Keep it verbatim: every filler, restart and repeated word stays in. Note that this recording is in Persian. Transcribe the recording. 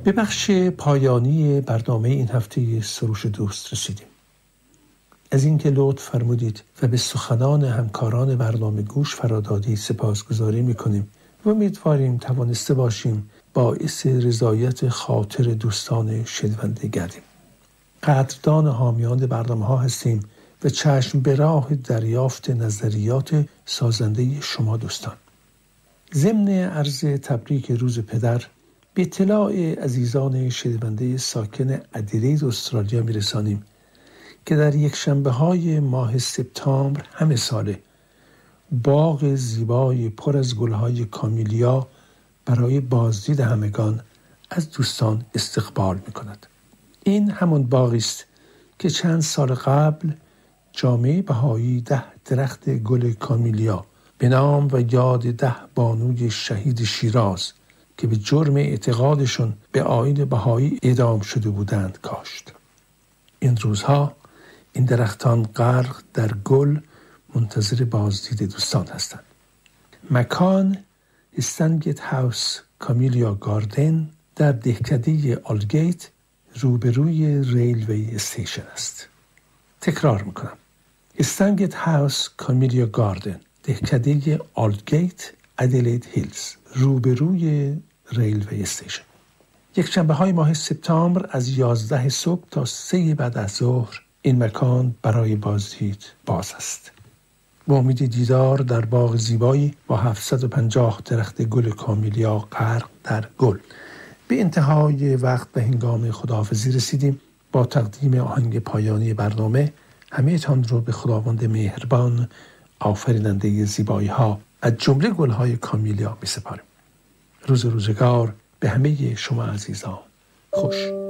به بخش پایانی برنامه این هفته سروش دوست رسیدیم. از اینکه لطف فرمودید و به سخنان همکاران برنامه گوش فرادادید سپاسگزاری میکنیم و امیدواریم توانسته باشیم باعث رضایت خاطر دوستان شنونده گردیم. قدردان حامیان برنامه ها هستیم و چشم به راه دریافت نظریات سازنده شما دوستان. ضمن عرض تبریک روز پدر به اطلاع عزیزان شنونده ساکن ادیلید استرالیا میرسانیم که در یک شنبه های ماه سپتامبر همه ساله باغ زیبای پر از گلهای کامیلیا برای بازدید همگان از دوستان استقبال می‌کند. این همون باغی است که چند سال قبل جامعه بهایی ده درخت گل کامیلیا به نام و یاد ده بانوی شهید شیراز که به جرم اعتقادشون به آیین بهایی اعدام شده بودند کاشت. این روزها این درختان غرق در گل منتظر بازدید دوستان هستند. مکان استنگت هاوس کامیلیا گاردن در دهکده آلگیت روبروی ریلوی استیشن است. تکرار میکنم. استنگت هاوس کامیلیا گاردن دهکده آلگیت ادلید هیلز روبروی ریلوی استیشن. یک شنبه های ماه سپتامبر از یازده صبح تا سه بعد از ظهر این مکان برای بازدید باز است. با امید دیدار در باغ زیبایی با هفتصد و پنجاه درخت گل کامیلیا غرق در گل. به انتهای وقت به هنگام خداحافظی رسیدیم. با تقدیم آهنگ پایانی برنامه همه تان رو به خداوند مهربان آفریننده زیبایی ها از جمله گل های کامیلیا می سپاریم. روز روزگار به همه شما عزیزان خوش.